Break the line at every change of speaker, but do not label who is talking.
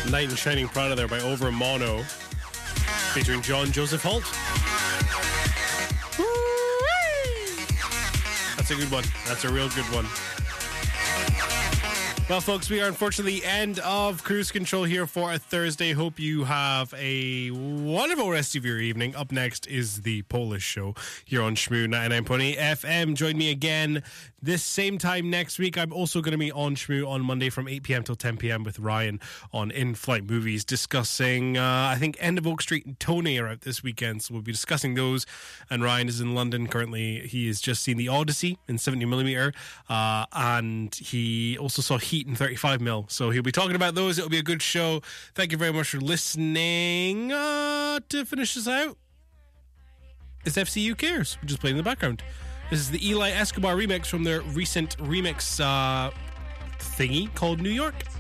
Knight in Shining Prada there by Over Mono, featuring John Joseph Holt. That's a good one. That's a real good one. Well, folks, we are unfortunately end of Cruise Control here for a Thursday. Hope you have a wonderful rest of your evening. Up next is the Polish Show here on Shmoo 99.8 FM. Join me again this same time next week. I'm also going to be on Shmoo on Monday from 8 p.m. till 10 p.m. with Ryan on In-Flight Movies, discussing, I think, End of Oak Street and Tony are out this weekend, so we'll be discussing those. And Ryan is in London currently. He has just seen The Odyssey in 70mm, and he also saw Heat in 35mm, so he'll be talking about those. It'll be a good show. Thank you very much for listening. To finish this out, it's FCU Cares, which is playing in the background. This is the Eli Escobar remix from their recent remix thingy called New York.